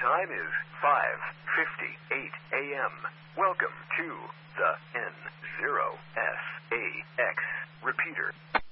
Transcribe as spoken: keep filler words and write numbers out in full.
time is five fifty-eight a.m. Welcome to the N zero S A X repeater.